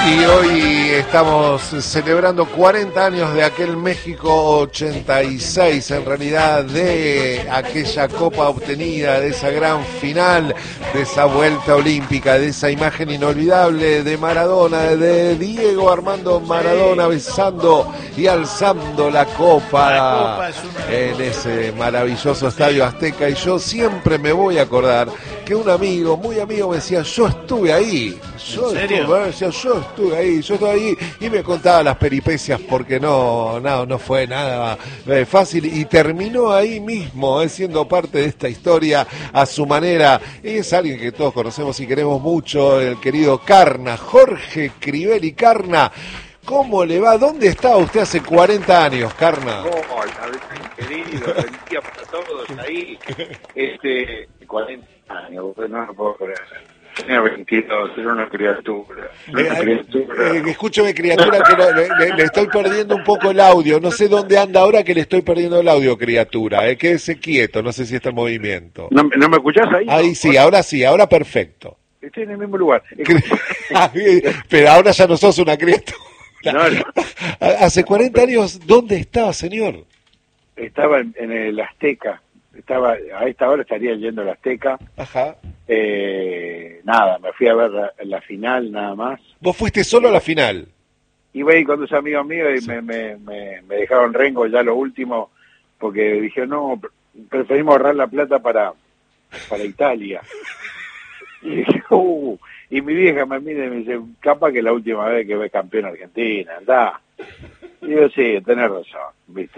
Y hoy estamos celebrando 40 años de aquel México 86, en realidad, de aquella copa obtenida, de esa gran final, de esa vuelta olímpica, de esa imagen inolvidable de Maradona, de Diego Armando Maradona besando y alzando la copa en ese maravilloso Estadio Azteca. Y yo siempre me voy a acordar que un amigo, muy amigo, me decía, yo estuve ahí. Yo estuve ahí, y me contaba las peripecias porque no fue nada fácil, y terminó ahí mismo, siendo parte de esta historia a su manera. Es alguien que todos conocemos y queremos mucho, el querido Carna, Jorge Crivelli. Carna, ¿cómo le va? ¿Dónde estaba usted hace 40 años, Carna? Querido, buen día para todos ahí. 40 años, no lo puedo creer. Tenía 22, era una criatura. Escúcheme, criatura, que le estoy perdiendo un poco el audio. No sé dónde anda ahora que le estoy perdiendo el audio, criatura. Quédese quieto, no sé si está en movimiento. ¿No me escuchás ahí? Ahí sí, ahora perfecto. Estoy en el mismo lugar. Pero ahora ya no sos una criatura. No. Hace 40 años, ¿dónde estaba, señor? Estaba en el Azteca. A esta hora estaría yendo al Azteca. Ajá. Nada, me fui a ver la final nada más. ¿Vos fuiste solo a la final? Iba ahí con dos amigos míos y sí. me dejaron rengo ya lo último, porque dije, no, preferimos ahorrar la plata para Italia. Y dije, y mi vieja me mira y me dice, capaz que la última vez que ves campeón Argentina, andá. Y digo, sí, tenés razón, viste.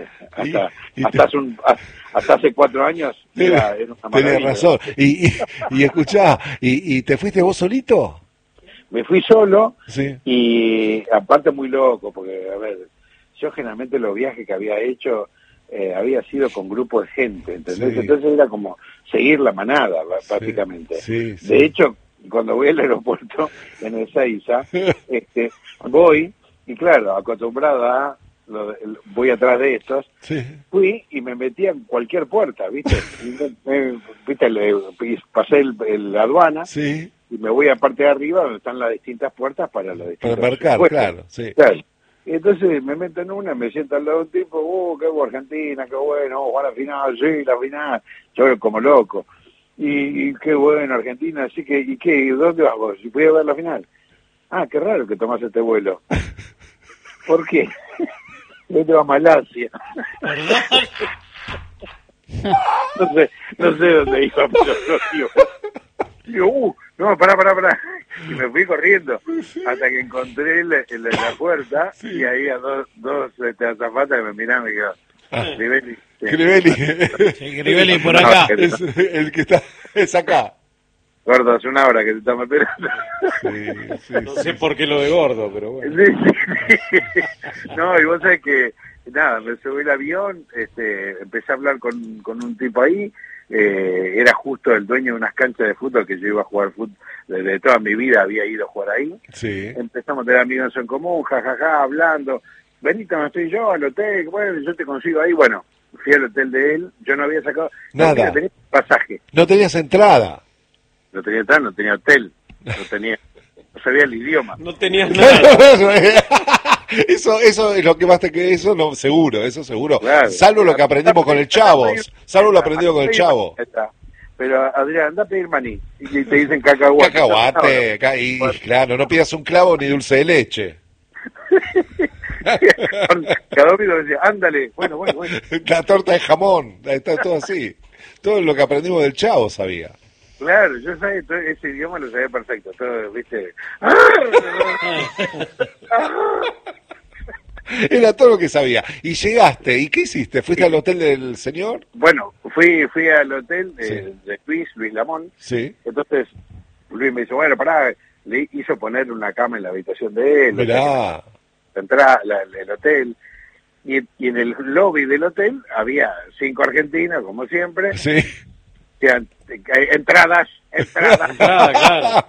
Hasta hace 4 años era una maravilla. Tenés razón. Y escuchá, ¿y te fuiste vos solito? Me fui solo, sí. Y aparte muy loco, porque, a ver, yo generalmente los viajes que había hecho había sido con grupos de gente, ¿entendés? Sí. Entonces era como seguir la manada, prácticamente. Sí. De hecho, cuando voy al aeropuerto en Ezeiza, voy, y claro, acostumbrado a, voy atrás de estos, sí. Fui y me metí en cualquier puerta, ¿viste? Pasé la aduana, sí. Y me voy a parte de arriba donde están las distintas puertas para los distintos... Para marcar, puestos. claro, sí. Claro. Y entonces me meto en una, me siento al lado de un tipo, qué bueno Argentina, qué bueno, jugar la final, sí, la final, yo como loco. Y qué bueno Argentina, así que, ¿y qué? ¿Dónde vas vos? ¿Y voy a ver la final? Ah, qué raro que tomás este vuelo. ¿Por qué? ¿Dónde va Malasia? No sé dónde iba, pero digo, no, pará. Y me fui corriendo hasta que encontré la puerta, sí. Y ahí a dos azafatas que me miraban y me dijeron, Crivelli por acá. Es el que está, es acá. Gordo, hace una hora que te estamos esperando. Sí. No sé por qué lo de gordo, pero bueno. Sí. No, y vos sabés que, nada, me subí al avión, empecé a hablar con un tipo ahí, era justo el dueño de unas canchas de fútbol que yo iba a jugar fútbol, desde toda mi vida había ido a jugar ahí. Sí. Empezamos a tener amigos en común, jajaja, hablando. Benito, no estoy yo al hotel, bueno, yo te consigo ahí, bueno, fui al hotel de él, yo no había sacado nada. No tenía pasaje. No tenías entrada. No tenía entrada, no tenía hotel, no sabía el idioma. No tenías nada. Eso es lo que más te queda, eso seguro. Claro. Salvo lo que aprendimos con el Chavo. Salvo lo aprendido con el Chavo. Pero Adrián, anda a pedir maní. Y te dicen cacahuate. Cacahuate. Y claro, no pidas un clavo ni dulce de leche. Cada uno decía, ándale. Bueno. La torta de jamón. Está todo así. Todo lo que aprendimos del Chavo sabía. Claro, yo sabía, ese idioma lo sabía perfecto, todo, ¿viste? Era todo lo que sabía. Y llegaste, ¿y qué hiciste? ¿Fuiste al hotel del señor? Bueno, fui al hotel de Luis Lamón. Sí. Entonces, Luis me dice, bueno, pará, le hizo poner una cama en la habitación de él. Mirá. El hotel. Y en el lobby del hotel había 5 argentinos, como siempre. Sí. Entradas. Claro.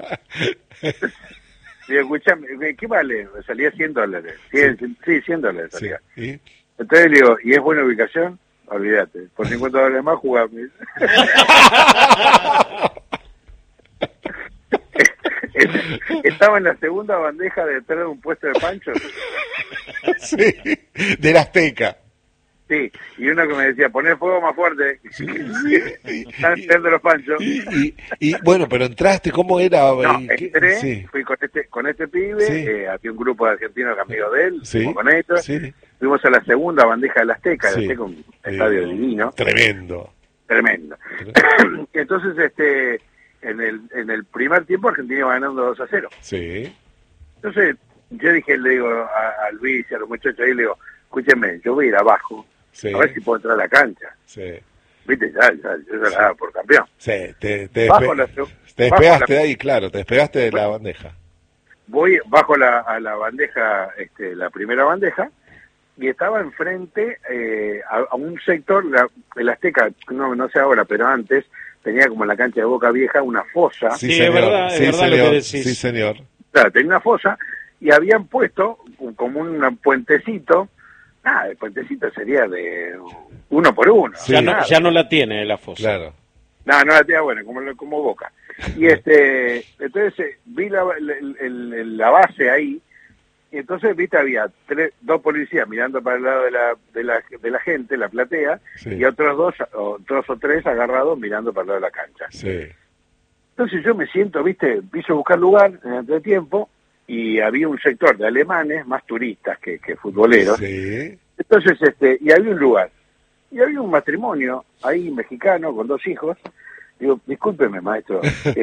Y escuchame, ¿qué vale? Me salía $100. Sí, $100 salía. Sí. Entonces le digo, ¿y es buena ubicación? Olvídate, por $50 más jugame. Estaba en la segunda bandeja detrás de un puesto de panchos. Sí, del Azteca. Sí, y uno que me decía, poné fuego más fuerte. Sí, Están haciendo los panchos. y bueno, pero entraste, ¿cómo era? No, ¿Qué? entré, Sí, fui con este pibe, Sí. había un grupo de argentinos amigos de él, Sí, fuimos con ellos, sí. fuimos a la segunda bandeja del Azteca, Sí. el Azteca, un estadio divino, Tremendo. tremendo. Entonces, en el primer tiempo Argentina iba ganando 2-0. Sí, Entonces, yo dije, le digo a Luis y a los muchachos ahí, le digo, escúchenme, yo voy a ir abajo, sí, a ver si puedo entrar a la cancha. sí. Viste, ya, yo se la daba por campeón. Sí, te Bajo la- despegaste bajo de ahí, claro, te despegaste de la bandeja. Voy bajo a la bandeja, la primera bandeja, y estaba enfrente a un sector, el Azteca, no sé ahora, pero antes, tenía como en la cancha de Boca Vieja una fosa. Sí, es verdad lo que señor, decís. sí, señor. Claro, tenía una fosa, y habían puesto como un puentecito. El puentecito sería de 1 por 1. Sí. Ya no la tiene la fosa. Claro. No, la tenía buena, como Boca. Y entonces vi la base ahí, y entonces, viste, había dos policías mirando para el lado de la gente, la platea, Sí. y otros dos o tres agarrados mirando para el lado de la cancha. Sí. Entonces yo me siento, viste, empiezo a buscar lugar en el entretiempo, y había un sector de alemanes, más turistas que futboleros. Sí. Entonces, y había un lugar, y había un matrimonio ahí mexicano con 2 hijos. Digo, discúlpeme, maestro,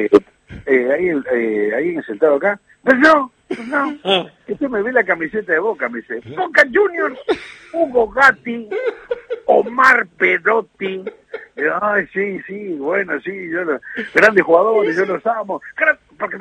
¿hay sentado acá? Pues no. Usted me ve la camiseta de Boca, me dice, Boca Juniors, Hugo Gatti, Omar Perotti. Digo, ay, sí, bueno, sí, grandes jugadores, yo los amo. Porque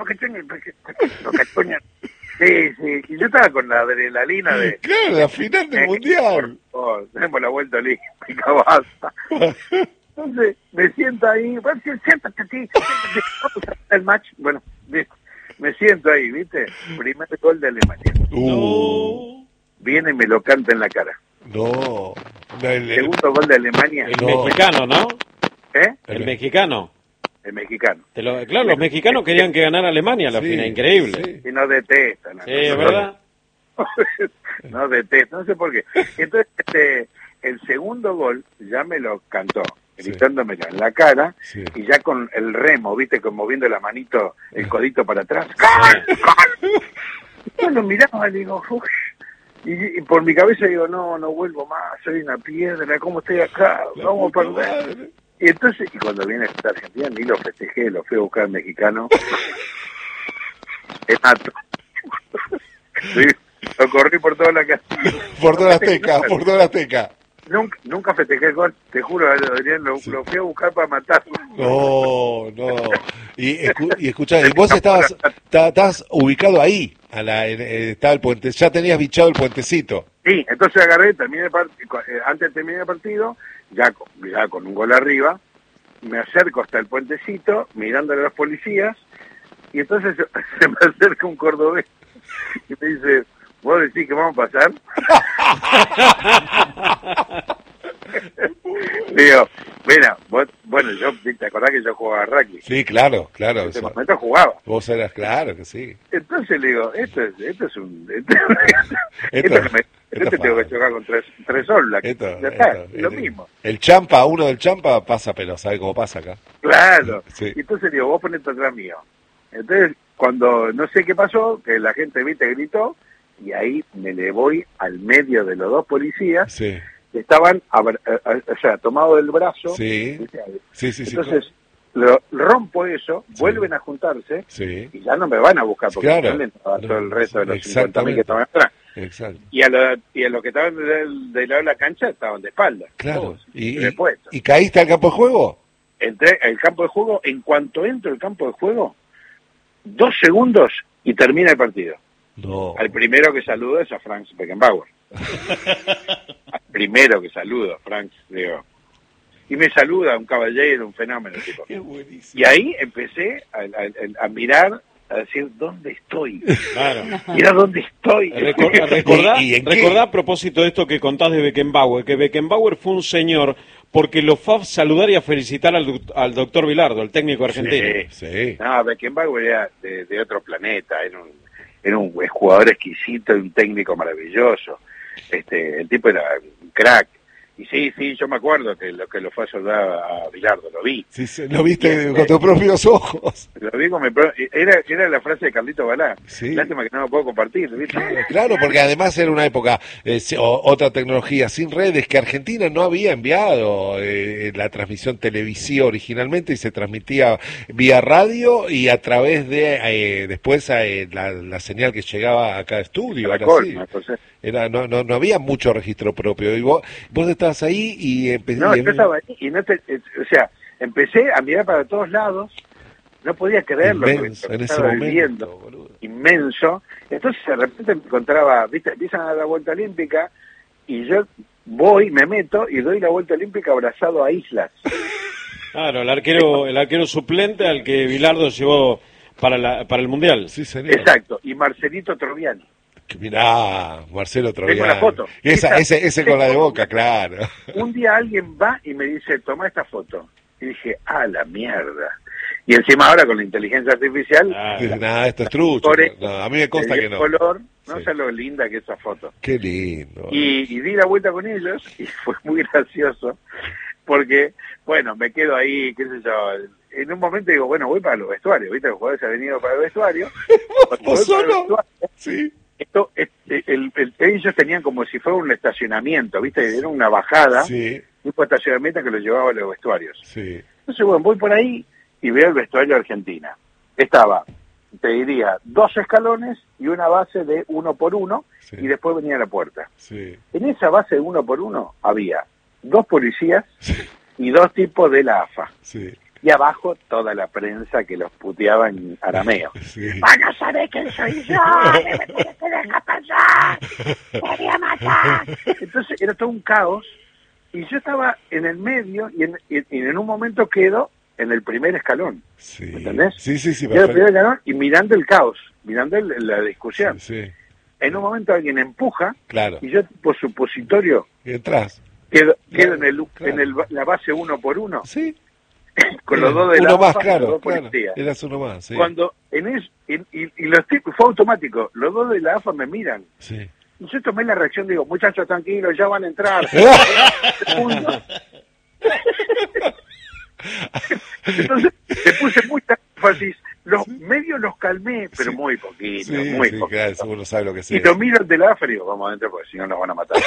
sí, y yo estaba con la adrenalina de... Claro, la final del Mundial. Tenemos la vuelta olímpica, basta. Entonces, me siento ahí, bueno, siéntate, vamos a hacer el match. Bueno, me siento ahí, ¿viste? Primer gol de Alemania. Viene y me lo canta en la cara. No. Segundo gol de Alemania. El mexicano, ¿no? ¿Eh? El mexicano. El mexicano. Claro, los mexicanos querían que ganara Alemania a la Sí, final, increíble. sí. Y no detestan. Sí, es verdad. No detestan, no sé por qué. Entonces, el segundo gol ya me lo cantó, gritándomelo en la cara, Sí. y ya con el remo, viste, como moviendo la manito, el codito para atrás. ¡Gol! ¡Gol! Yo lo miraba y digo, uff. Y por mi cabeza digo, no vuelvo más, soy una piedra, ¿cómo estoy acá? Vamos a perder. Y entonces, cuando viene esta Argentina, ni lo festejé, lo fui a buscar al mexicano. Es mato. Sí, lo corrí por toda la casa. Por toda la Azteca. Nunca festejé el gol, te juro, Adrián, lo fui a buscar para matarlo. No. Y escuchá, y vos estabas ubicado ahí, estaba el puente, ya tenías bichado el puentecito. Sí, entonces agarré, antes de terminar el partido, ya con un gol arriba, me acerco hasta el puentecito, mirándole a los policías, y entonces se me acerca un cordobés y me dice, ¿vos decís que vamos a pasar? Digo, mira, bueno, ¿te acordás que yo jugaba rugby? Sí, claro. En ese momento jugaba. Vos eras, claro que sí. Entonces le digo, esto es un... Esto tengo que chocar con tres All Blacks. Ya está, es lo mismo. Uno del Champa pasa, pero ¿sabe cómo pasa acá? Claro. Sí. Y entonces digo, vos ponete atrás mío. Entonces, cuando no sé qué pasó, que la gente, viste, gritó, y ahí me le voy al medio de los dos policías, Sí. que estaban, tomados del brazo. Sí. ¿viste? Sí. Entonces, rompo eso, vuelven a juntarse, Sí. y ya no me van a buscar, porque Claro. no le entraba todo el resto de los 50.000 Exactamente. que estaban atrás. Exacto. Y a los que estaban del lado de la cancha estaban de espalda. Claro. Todos, ¿Y repuestos. caíste al campo de juego? Entré al campo de juego, en cuanto entro al campo de juego, 2 segundos y termina el partido. No. Al primero que saludo es a Franz Beckenbauer. Al primero que saludo, Franz, digo. Y me saluda un caballero, un fenómeno, tipo. Qué buenísimo. Y ahí empecé a mirar a decir, ¿dónde estoy? Claro. Mira dónde estoy. Recordá, ¿Y en qué? recordá a propósito de esto que contás de Beckenbauer, que Beckenbauer fue un señor porque lo fue a saludar y a felicitar al doctor Bilardo, el técnico argentino. Sí. No, Beckenbauer era de otro planeta, era un jugador exquisito y un técnico maravilloso. El tipo era un crack. Y sí, yo me acuerdo que lo fue a saludar a Bilardo, lo vi. Sí, lo viste con tus propios ojos. Lo vi era la frase de Carlito Balá. Sí. Lástima que no lo puedo compartir, ¿viste? Claro, porque además era una época, otra tecnología sin redes, que Argentina no había enviado la transmisión televisiva originalmente y se transmitía vía radio y a través de después la señal que llegaba a cada estudio. Era así. No había mucho registro propio. Y vos estabas ahí y No, yo estaba ahí y empecé a mirar para todos lados. No podía creerlo. Inmenso, en ese momento, viviendo, boludo. Inmenso. Entonces de repente me encontraba, viste, empiezan a dar la vuelta olímpica y yo voy, me meto y doy la vuelta olímpica abrazado a Islas. Claro, el arquero suplente al que Bilardo llevó para el Mundial. Sí, señor. Exacto, y Marcelito Troviani. Mirá, Marcelo Troviani. Tengo la foto. Ese con la de Boca, claro. Un día alguien va y me dice, toma esta foto. Y dije, la mierda. Y encima ahora con la inteligencia artificial... Nada, esto es trucho. A mí me consta que no. Color, no Sí. sé lo linda que es esa foto. Qué lindo. Y di la vuelta con ellos y fue muy gracioso. Porque, bueno, me quedo ahí, qué sé yo... En un momento digo, bueno, voy para los vestuarios. ¿Viste? Los jugadores han venido para el vestuario. ¿Vos solo? Sí. Ellos tenían como si fuera un estacionamiento, ¿viste? Era una bajada, Sí. un estacionamiento que los llevaba a los vestuarios. Sí. Entonces, bueno, voy por ahí y veo el vestuario de Argentina. Estaba, te diría, 2 escalones y una base de 1x1, Sí. y después venía la puerta. Sí. En esa base de 1x1 había 2 policías y 2 tipos de la AFA. Sí. Y abajo toda la prensa que los puteaba en arameo. Sí. ¡Van a saber quién soy yo! ¡Me te deja pasar! ¡Me voy a matar! Entonces era todo un caos. Y yo estaba en el medio y en un momento quedo en el primer escalón. Sí. ¿Me entendés? Sí, Quedo en el perfecto. primer escalón y mirando el caos, mirando la discusión. Sí. En un momento alguien empuja Claro. y yo, por supositorio, Y entras. quedo Claro, en la base 1x1 Sí. con los dos de la uno más, AFA y claro. los dos Claro. policías. Eras uno más, sí. Cuando y los tipos, fue automático, los dos de la AFA me miran. Sí. Y yo tomé la reacción, digo, muchachos, tranquilos, ya van a entrar. Entonces, le puse mucha énfasis. Los medios los calmé, pero Sí. muy poquito, Sí, muy sí, poquito. claro, eso uno sabe lo que es. Y lo miro al de la AFA y digo, vamos adentro porque si no nos van a matar.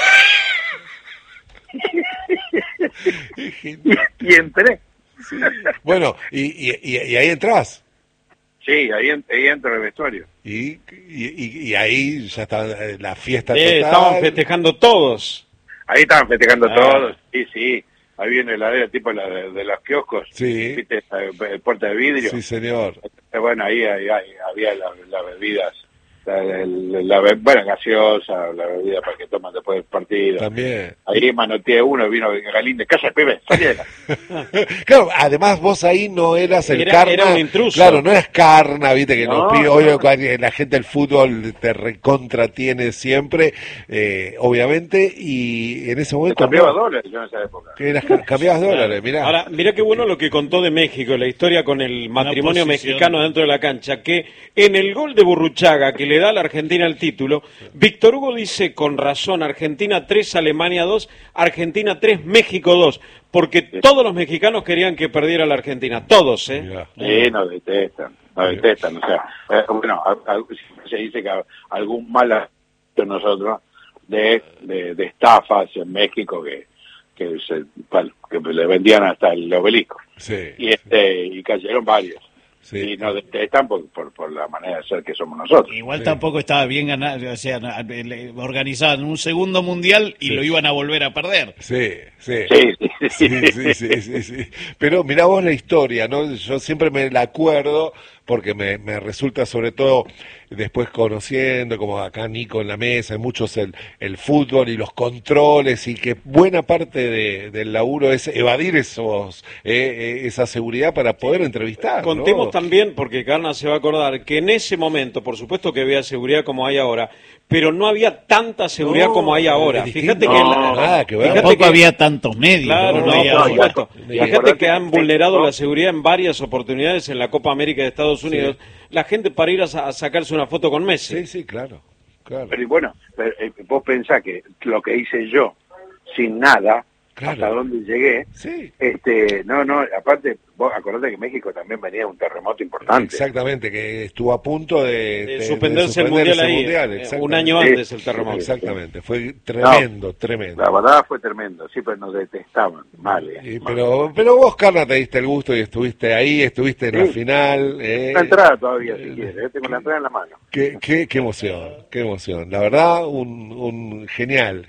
Es genial. y entré. Sí. Bueno, y ahí entras. Sí, ahí entro al vestuario. Y ahí ya está la fiesta total. Estaban festejando todos. Ahí estaban festejando Ah. todos. Sí. Ahí viene la heladera tipo la de los kioscos. Sí. ¿Viste? Puerta de vidrio. Sí, señor. Bueno, ahí había las bebidas, bueno, gaseosa, la bebida para que toman después del partido. También. Ahí manoteé uno, vino Galíndez, ¡calla, pibe! ¡Saliera! Claro, además vos ahí no eras el Era Carna. un intruso. Claro, no eras Carna, viste que No, los pibes, no. obvio, la gente del fútbol te recontra tiene siempre, obviamente, y en ese momento Cambiaba no. dólares yo en esa época. Que cambiabas dólares, mirá. Ahora, mirá qué bueno lo que contó de México, la historia con el matrimonio posición. mexicano dentro de la cancha, que en el gol de Burruchaga, que le da a la Argentina el título, Víctor Hugo dice con razón, Argentina 3, Alemania 2, Argentina 3, México 2, porque todos los mexicanos querían que perdiera la Argentina, todos, ¿eh? Mirá. Sí, nos detestan, o sea, bueno, se dice que algún mal acto nosotros de estafas en México que le vendían hasta el obelisco. Sí. Y cayeron varios. Sí. Y nos detestan por la manera de ser que somos nosotros. Igual Sí. tampoco estaba bien ganado, o sea, organizaban un segundo mundial y Sí. lo iban a volver a perder. Sí, sí. Sí. Sí. Pero mirá vos la historia, ¿no? Yo siempre me la acuerdo porque me resulta, sobre todo después conociendo, como acá Nico en la mesa, hay muchos el fútbol y los controles, y que buena parte del laburo es evadir esa seguridad para poder entrevistar, Contemos ¿no? también, porque Carna se va a acordar, que en ese momento, por supuesto que había seguridad como hay ahora, pero no había tanta seguridad como hay ahora. Fíjate que, nada que ver. Tampoco había tantos medios. Claro, como no, hay por ahora. supuesto. Fíjate que han vulnerado la seguridad en varias oportunidades en la Copa América de Estados Unidos. La gente para ir a sacarse una foto con Messi. Sí, claro. Pero y bueno, vos pensás que lo que hice yo, sin nada, hasta donde llegué, no, aparte, vos acordate que México también venía de un terremoto importante. Exactamente, que estuvo a punto de suspenderse el Mundial ahí, un año antes el terremoto. Exactamente, fue tremendo. La verdad fue tremendo, sí, pero nos detestaban, mal. Pero vos, Carla, te diste el gusto y estuviste ahí, estuviste en la final. La entrada todavía, si quieres, tengo la entrada en la mano. Qué emoción. La verdad, un genial.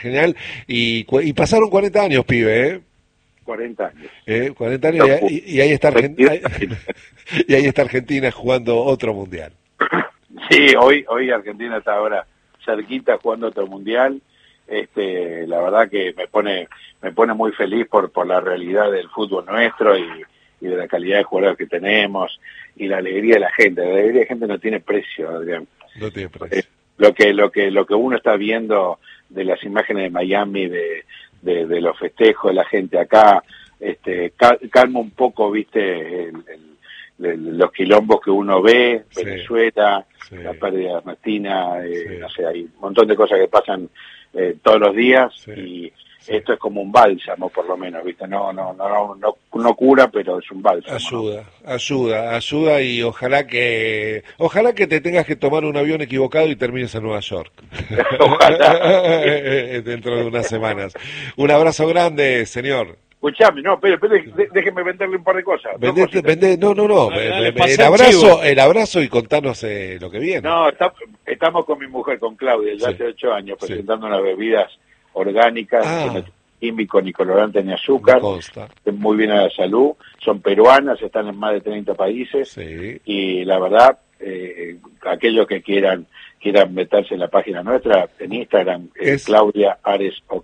Y pasaron 40 años, pibe, 40 años. 40 años y ahí está Argentina. Y ahí está Argentina jugando otro mundial. Sí, hoy Argentina está ahora cerquita jugando otro mundial. La verdad que me pone muy feliz por la realidad del fútbol nuestro y de la calidad de jugadores que tenemos y la alegría de la gente. La alegría de la gente no tiene precio, Adrián. No tiene precio. Lo que uno está viendo de las imágenes de Miami, de los festejos de la gente acá, calma un poco, viste, los quilombos que uno ve, Venezuela, la pérdida de Argentina, no sé, hay un montón de cosas que pasan todos los días y esto es como un bálsamo, por lo menos, viste, no cura, pero es un bálsamo. Ayuda y ojalá que te tengas que tomar un avión equivocado y termines en Nueva York. Ojalá. Dentro de unas semanas. Un abrazo grande, señor. Escuchame, no, pero déjeme venderle un par de cosas. No. El abrazo y contanos lo que viene. No, estamos con mi mujer, con Claudia, ya hace 8 años, presentando unas bebidas orgánicas, que no tienen químicos, ni colorantes, ni azúcar, muy bien a la salud, son peruanas, están en más de 30 países, y la verdad, aquellos que quieran meterse en la página nuestra, en Instagram, Claudia Ares OK,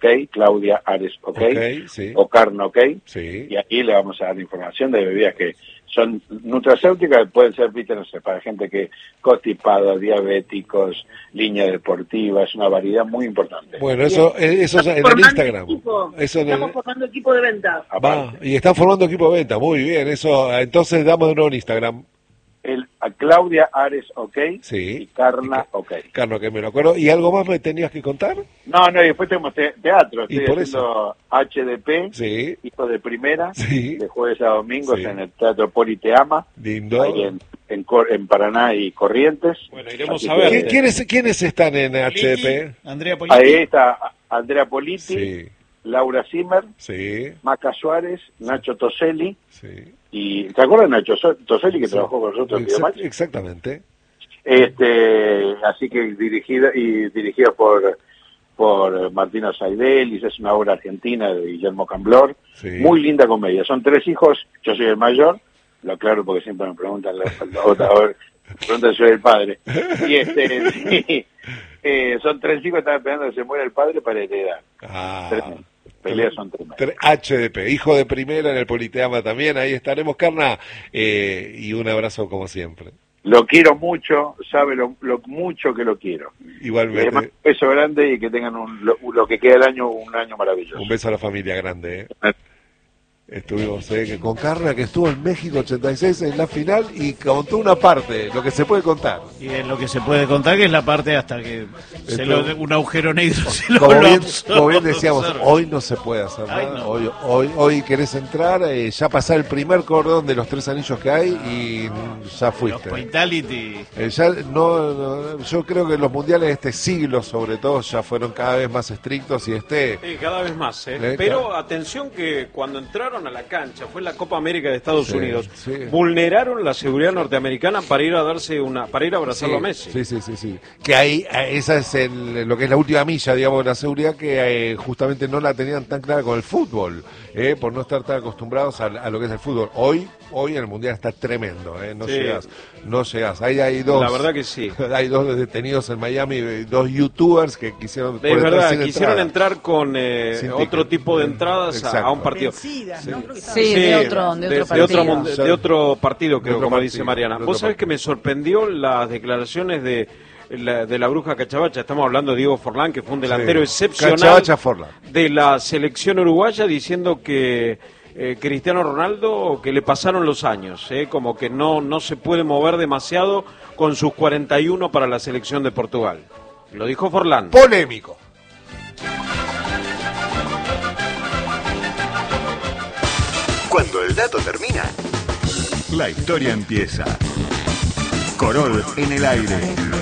o Carna OK, y aquí le vamos a dar información de bebidas que son nutracéuticas, pueden ser, viste, no sé, para gente que constipados, diabéticos, línea deportiva, es una variedad muy importante. Bueno, eso es en el Instagram. Estamos formando equipo de venta. Y están formando equipo de venta, muy bien, eso, entonces damos de nuevo en Instagram. A Claudia Ares OK y Carna OK. Carna, que me lo acuerdo. ¿Y algo más me tenías que contar? No, y después tenemos teatro. Estoy por haciendo HDP, Hijos de Primera, de jueves a domingos en el Teatro Politeama. Lindo. Ahí en Paraná y Corrientes. Bueno, iremos a ver. ¿Quiénes están en HDP? Andrea Politi. Ahí está Andrea Politi, Laura Zimmer, Maca Suárez, Nacho Toselli. Y ¿te acuerdas de Nacho Toselli que trabajó con nosotros en Videomatch? Exactamente. Así que dirigida por Martino Saidelis, es una obra argentina de Guillermo Camblor, muy linda comedia. Son 3 hijos, yo soy el mayor, lo aclaro porque siempre me preguntan preguntan si soy el padre. Y son 3 hijos que están esperando que se muera el padre para heredar. Peleas son tremendas. HDP, hijo de primera en el Politeama también, ahí estaremos, Carna, y un abrazo como siempre. Lo quiero mucho, sabe lo mucho que lo quiero. Igualmente. Un beso grande y que tengan lo que queda del año, un año maravilloso. Un beso a la familia grande. Estuvimos con Carla, que estuvo en México 86 en la final y contó una parte, lo que se puede contar. Y en lo que se puede contar, que es la parte hasta que un agujero negro se lo como bien decíamos, hoy no se puede hacer nada. No. Hoy querés entrar, ya pasar el primer cordón de los 3 anillos que hay y ya fuiste. Los Vitality. Yo creo que los mundiales de este siglo, sobre todo, ya fueron cada vez más estrictos y cada vez más, pero atención que cuando entraron a la cancha, fue la Copa América de Estados Unidos, vulneraron la seguridad norteamericana para ir a abrazarlo a Messi. Sí. Que ahí, esa es lo que es la última milla, digamos, de la seguridad que justamente no la tenían tan clara con el fútbol, por no estar tan acostumbrados a lo que es el fútbol. Hoy hoy el Mundial está tremendo, no Sí. llegás. Ahí hay dos. La verdad que sí. Hay dos detenidos en Miami, dos youtubers que quisieron. Es verdad, quisieron entrar con Sin otro ticket. tipo de entradas Exacto. a un partido. Vencidas, ¿no? Creo que Sí, de otro partido. De otro partido, creo, De otro como dice partido, Mariana. de Vos otro sabés que partido. me sorprendió las declaraciones de la bruja Cachabacha. Estamos hablando de Diego Forlán, que fue un delantero excepcional Cachabacha Forlán. de la selección uruguaya, diciendo que Cristiano Ronaldo, que le pasaron los años, como que no se puede mover demasiado con sus 41 para la selección de Portugal. Lo dijo Forlán. Polémico. Cuando el dato termina, la historia empieza. Corol en el aire.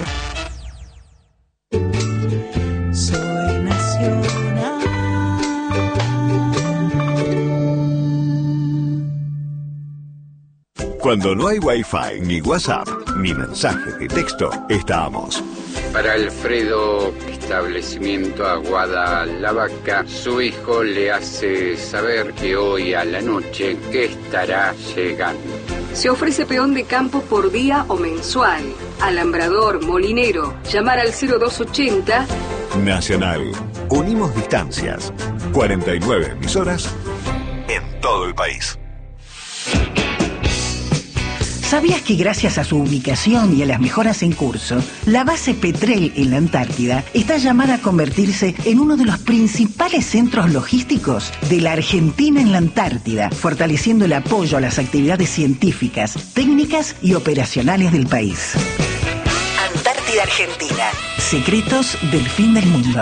Soy nacional. Cuando no hay Wi-Fi, ni WhatsApp, ni mensajes de texto, estamos. Para Alfredo, establecimiento Aguada La Vaca, su hijo le hace saber que hoy a la noche estará llegando. Se ofrece peón de campo por día o mensual. Alambrador, molinero. Llamar al 0280. Nacional. Unimos distancias. 49 emisoras en todo el país. ¿Sabías que gracias a su ubicación y a las mejoras en curso, la base Petrel en la Antártida está llamada a convertirse en uno de los principales centros logísticos de la Argentina en la Antártida, fortaleciendo el apoyo a las actividades científicas, técnicas y operacionales del país? Antártida Argentina. Secretos del fin del mundo.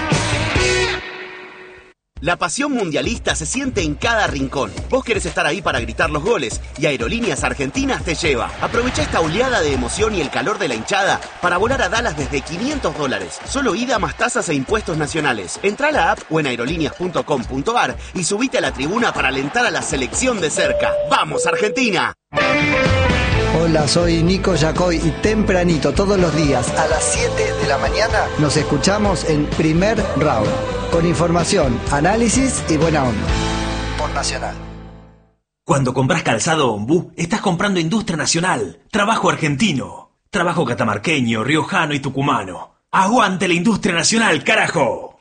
La pasión mundialista se siente en cada rincón. Vos querés estar ahí para gritar los goles y Aerolíneas Argentinas te lleva. Aprovecha esta oleada de emoción y el calor de la hinchada para volar a Dallas desde $500. Solo ida más tasas e impuestos nacionales. Entrá a la app o en aerolíneas.com.ar y subite a la tribuna para alentar a la selección de cerca. ¡Vamos, Argentina! Hola, soy Nico Yacoy y tempranito todos los días a las 7 de la mañana nos escuchamos en Primer Round. Con información, análisis y buena onda. Por Nacional. Cuando compras calzado Ombú, estás comprando industria nacional, trabajo argentino, trabajo catamarqueño, riojano y tucumano. ¡Aguante la industria nacional, carajo!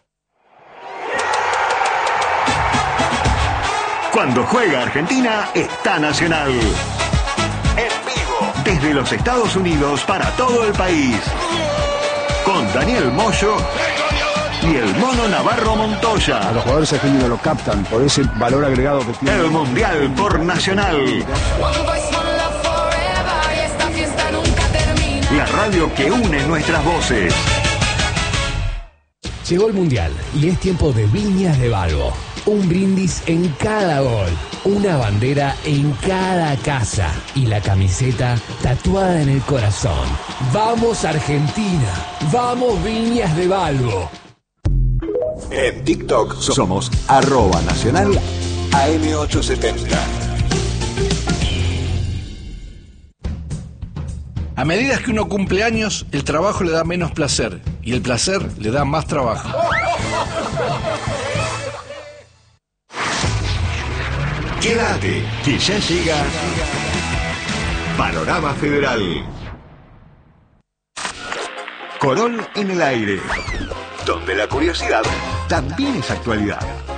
Cuando juega Argentina, está Nacional. En vivo, desde los Estados Unidos para todo el país. Con Daniel Moyo y el Mono Navarro Montoya. A los jugadores argentinos lo captan por ese valor agregado que tiene. El Mundial por Nacional. La radio que une nuestras voces. Llegó el Mundial y es tiempo de Viñas de Balbo. Un brindis en cada gol, una bandera en cada casa y la camiseta tatuada en el corazón. ¡Vamos Argentina! ¡Vamos Viñas de Balbo! En TikTok somos @Nacional AM870. A medida que uno cumple años, el trabajo le da menos placer y el placer le da más trabajo. Quédate, que ya llega Panorama Federal. Corol en el aire, donde la curiosidad también es actualidad.